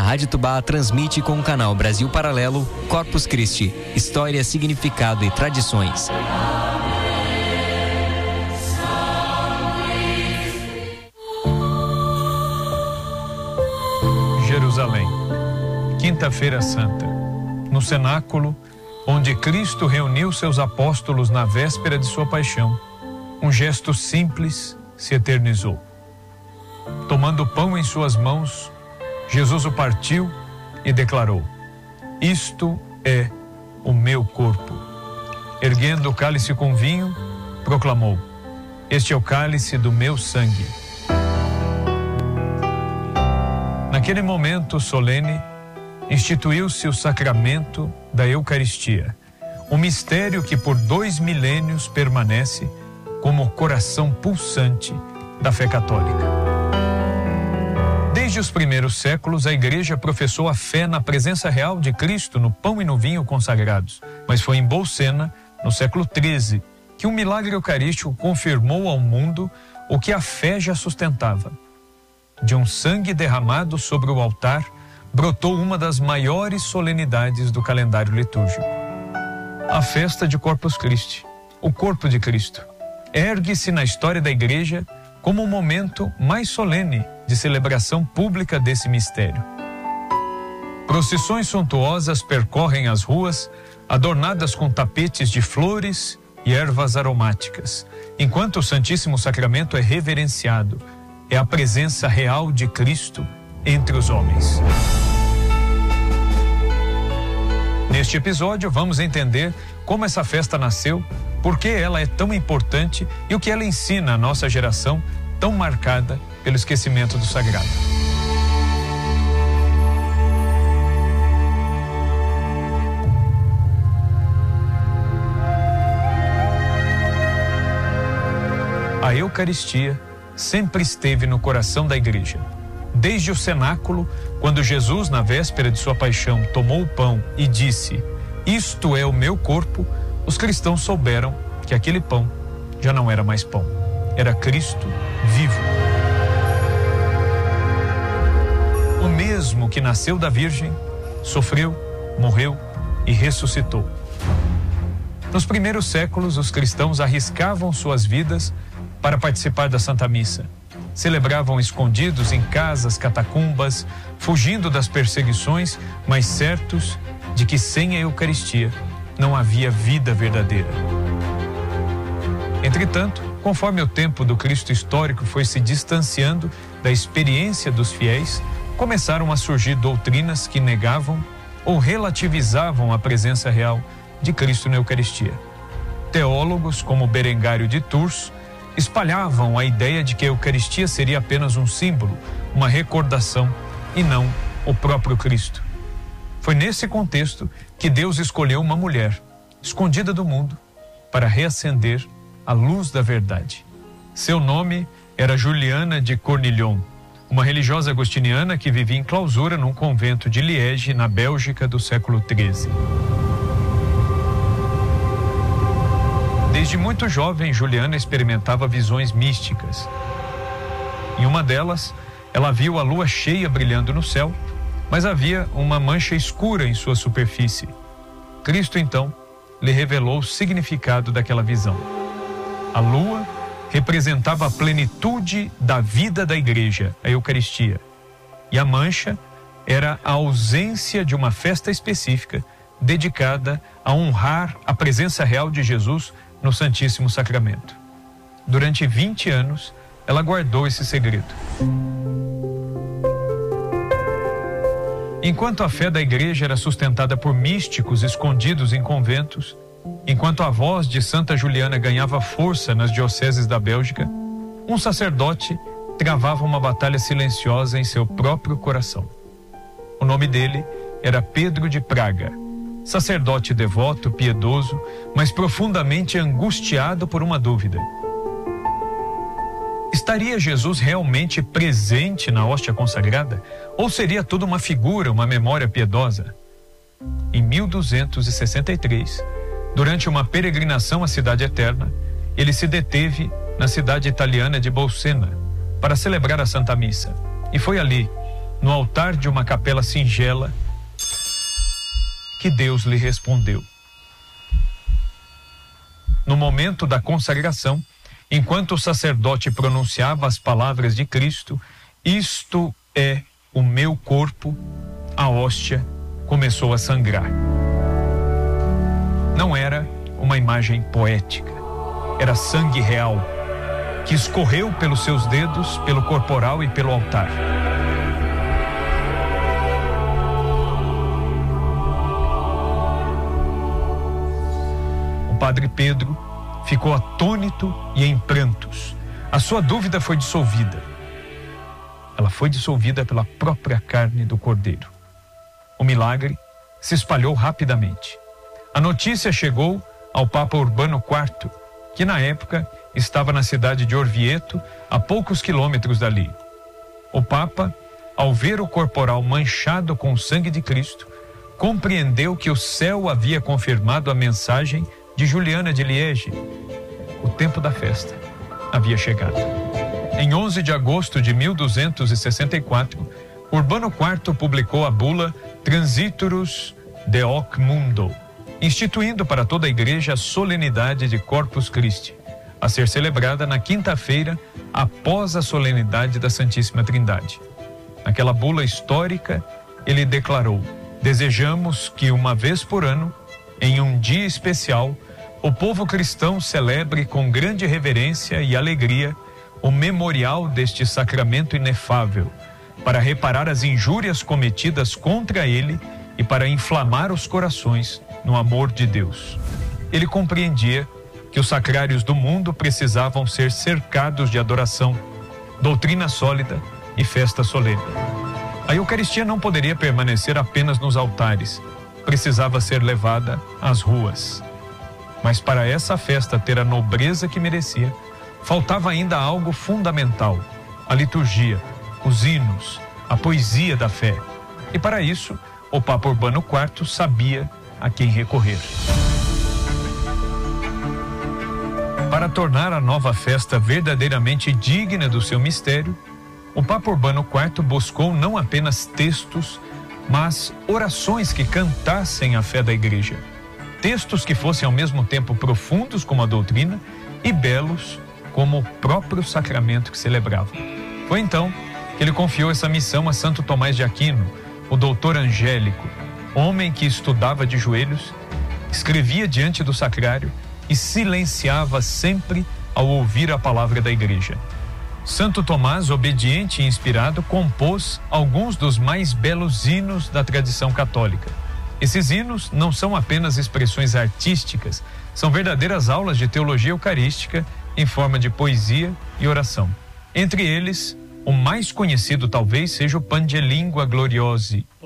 Rádio Tubá transmite com o canal Brasil Paralelo Corpus Christi, história, significado e tradições. Jerusalém, Quinta-feira Santa, no cenáculo onde Cristo reuniu seus apóstolos na véspera de sua paixão, um gesto simples se eternizou. Tomando o pão em suas mãos, Jesus o partiu e declarou: isto é o meu corpo. Erguendo o cálice com vinho, proclamou: este é o cálice do meu sangue. Naquele momento solene, instituiu-se o sacramento da Eucaristia, um mistério que por 2 milênios permanece como o coração pulsante da fé católica. Desde os primeiros séculos, a Igreja professou a fé na presença real de Cristo no pão e no vinho consagrados, mas foi em Bolsena, no século XIII, que um milagre eucarístico confirmou ao mundo o que a fé já sustentava. De um sangue derramado sobre o altar, brotou uma das maiores solenidades do calendário litúrgico. A festa de Corpus Christi, o corpo de Cristo, ergue-se na história da Igreja como o momento mais solene de celebração pública desse mistério. Procissões suntuosas percorrem as ruas, adornadas com tapetes de flores e ervas aromáticas, enquanto o Santíssimo Sacramento é reverenciado. É a presença real de Cristo entre os homens. Neste episódio, vamos entender como essa festa nasceu, por que ela é tão importante e o que ela ensina à nossa geração tão marcada pelo esquecimento do sagrado. A Eucaristia sempre esteve no coração da Igreja. Desde o cenáculo, quando Jesus, na véspera de sua paixão, tomou o pão e disse: isto é o meu corpo, os cristãos souberam que aquele pão já não era mais pão, era Cristo vivo. O mesmo que nasceu da Virgem, sofreu, morreu e ressuscitou. Nos primeiros séculos, os cristãos arriscavam suas vidas para participar da Santa Missa. Celebravam escondidos em casas, catacumbas, fugindo das perseguições, mas certos de que sem a Eucaristia não havia vida verdadeira. Entretanto, conforme o tempo do Cristo histórico foi se distanciando da experiência dos fiéis, começaram a surgir doutrinas que negavam ou relativizavam a presença real de Cristo na Eucaristia. Teólogos como Berengário de Tours espalhavam a ideia de que a Eucaristia seria apenas um símbolo, uma recordação e não o próprio Cristo. Foi nesse contexto que Deus escolheu uma mulher, escondida do mundo, para reacender a luz da verdade. Seu nome era Juliana de Cornillon, uma religiosa agostiniana que vivia em clausura num convento de Liege, na Bélgica, do século XIII. Desde muito jovem, Juliana experimentava visões místicas. Em uma delas, ela viu a lua cheia brilhando no céu, mas havia uma mancha escura em sua superfície. Cristo, então, lhe revelou o significado daquela visão. A lua representava a plenitude da vida da Igreja, a Eucaristia. E a mancha era a ausência de uma festa específica dedicada a honrar a presença real de Jesus no Santíssimo Sacramento. Durante 20 anos, ela guardou esse segredo. Enquanto a fé da Igreja era sustentada por místicos escondidos em conventos, enquanto a voz de Santa Juliana ganhava força nas dioceses da Bélgica, um sacerdote travava uma batalha silenciosa em seu próprio coração. O nome dele era Pedro de Praga, sacerdote devoto, piedoso, mas profundamente angustiado por uma dúvida. Estaria Jesus realmente presente na hóstia consagrada? Ou seria tudo uma figura, uma memória piedosa? Em 1263, durante uma peregrinação à Cidade Eterna, ele se deteve na cidade italiana de Bolsena para celebrar a Santa Missa. E foi ali, no altar de uma capela singela, que Deus lhe respondeu. No momento da consagração, enquanto o sacerdote pronunciava as palavras de Cristo, "Isto é o meu corpo", a hóstia começou a sangrar. Não era uma imagem poética, era sangue real, que escorreu pelos seus dedos, pelo corporal e pelo altar. O padre Pedro ficou atônito e em prantos. A sua dúvida foi dissolvida. Ela foi dissolvida pela própria carne do Cordeiro. O milagre se espalhou rapidamente. A notícia chegou ao Papa Urbano IV, que na época estava na cidade de Orvieto, a poucos quilômetros dali. O Papa, ao ver o corporal manchado com o sangue de Cristo, compreendeu que o céu havia confirmado a mensagem de Juliana de Liege. O tempo da festa havia chegado. Em 11 de agosto de 1264, Urbano IV publicou a bula Transiturus de hoc mundo, instituindo para toda a igreja a solenidade de Corpus Christi, a ser celebrada na quinta-feira após a solenidade da Santíssima Trindade. Naquela bula histórica, ele declarou: "Desejamos que uma vez por ano, em um dia especial, o povo cristão celebre com grande reverência e alegria o memorial deste sacramento inefável, para reparar as injúrias cometidas contra ele e para inflamar os corações no amor de Deus." Ele compreendia que os sacrários do mundo precisavam ser cercados de adoração, doutrina sólida e festa solene. A Eucaristia não poderia permanecer apenas nos altares, precisava ser levada às ruas. Mas para essa festa ter a nobreza que merecia, faltava ainda algo fundamental: a liturgia, os hinos, a poesia da fé. E para isso, o Papa Urbano IV sabia a quem recorrer. Para tornar a nova festa verdadeiramente digna do seu mistério, o Papa Urbano IV buscou não apenas textos, mas orações que cantassem a fé da igreja. Textos que fossem ao mesmo tempo profundos como a doutrina e belos como o próprio sacramento que celebrava. Foi então que ele confiou essa missão a Santo Tomás de Aquino, o doutor angélico, homem que estudava de joelhos, escrevia diante do sacrário e silenciava sempre ao ouvir a palavra da igreja. Santo Tomás, obediente e inspirado, compôs alguns dos mais belos hinos da tradição católica. Esses hinos não são apenas expressões artísticas, são verdadeiras aulas de teologia eucarística em forma de poesia e oração. Entre eles, o mais conhecido talvez seja o Pange Lingua Gloriosi,